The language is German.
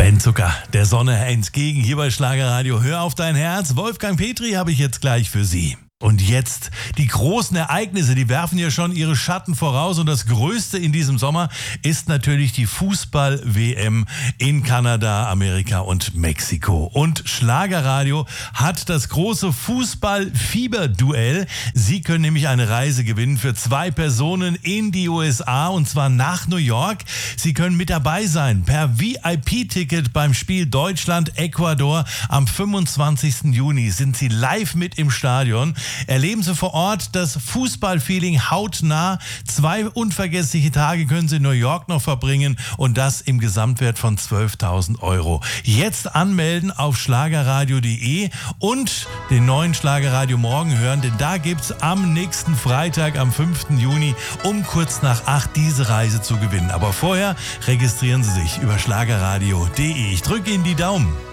Ben Zucker, der Sonne entgegen hier bei Schlagerradio. Hör auf dein Herz. Wolfgang Petri habe ich jetzt gleich für Sie. Und jetzt, die großen Ereignisse, die werfen ja schon ihre Schatten voraus. Und das Größte in diesem Sommer ist natürlich die Fußball-WM in Kanada, Amerika und Mexiko. Und Schlagerradio hat das große Fußball-Fieber-Duell. Sie können nämlich eine Reise gewinnen für 2 Personen in die USA und zwar nach New York. Sie können mit dabei sein per VIP-Ticket beim Spiel Deutschland-Ecuador. Am 25. Juni sind Sie live mit im Stadion. Erleben Sie vor Ort das Fußballfeeling hautnah. 2 unvergessliche Tage können Sie in New York noch verbringen und das im Gesamtwert von 12.000 €. Jetzt anmelden auf schlagerradio.de und den neuen Schlagerradio Morgen hören, denn da gibt's am nächsten Freitag, am 5. Juni um kurz nach 8 diese Reise zu gewinnen. Aber vorher registrieren Sie sich über schlagerradio.de. Ich drücke Ihnen die Daumen.